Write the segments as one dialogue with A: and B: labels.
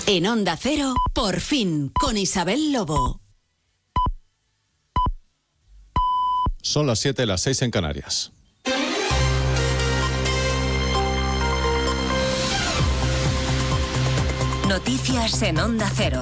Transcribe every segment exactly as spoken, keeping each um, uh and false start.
A: En Onda Cero, Por Fin, con Isabel Lobo.
B: Son las siete, las seis en Canarias.
C: Noticias en Onda Cero.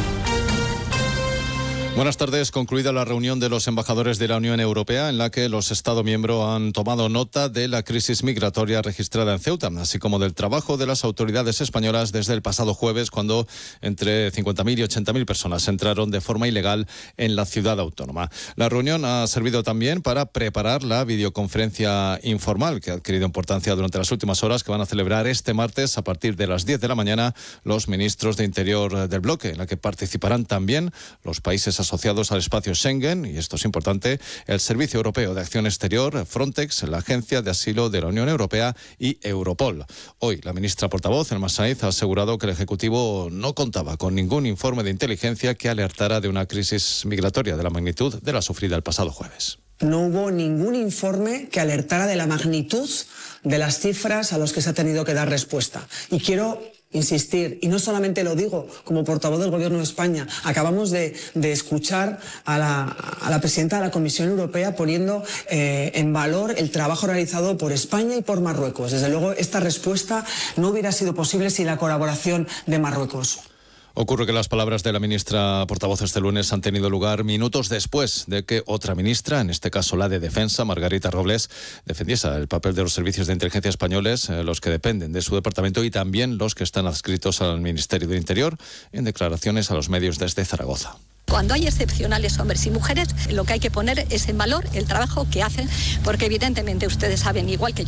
B: Buenas tardes. Concluida la reunión de los embajadores de la Unión Europea, en la que los Estados miembros han tomado nota de la crisis migratoria registrada en Ceuta, así como del trabajo de las autoridades españolas desde el pasado jueves, cuando entre cincuenta mil y ochenta mil personas entraron de forma ilegal en la ciudad autónoma. La reunión ha servido también para preparar la videoconferencia informal, que ha adquirido importancia durante las últimas horas, que van a celebrar este martes a partir de las diez de la mañana los ministros de Interior del bloque, en la que participarán también los países asociados al espacio Schengen, y esto es importante, el Servicio Europeo de Acción Exterior, Frontex, la Agencia de Asilo de la Unión Europea y Europol. Hoy, la ministra portavoz, Elma Sainz, ha asegurado que el Ejecutivo no contaba con ningún informe de inteligencia que alertara de una crisis migratoria de la magnitud de la sufrida el pasado jueves.
D: No hubo ningún informe que alertara de la magnitud de las cifras a las que se ha tenido que dar respuesta. Y quiero insistir, y no solamente lo digo como portavoz del Gobierno de España, acabamos de, de escuchar a la, a la presidenta de la Comisión Europea poniendo eh, en valor el trabajo realizado por España y por Marruecos. Desde luego, esta respuesta no hubiera sido posible sin la colaboración de Marruecos.
B: Ocurre que las palabras de la ministra portavoz este lunes han tenido lugar minutos después de que otra ministra, en este caso la de Defensa, Margarita Robles, defendiese el papel de los servicios de inteligencia españoles, eh, los que dependen de su departamento y también los que están adscritos al Ministerio de Interior, en declaraciones a los medios desde Zaragoza.
E: Cuando hay excepcionales hombres y mujeres, lo que hay que poner es en valor el trabajo que hacen, porque evidentemente ustedes saben, igual que yo,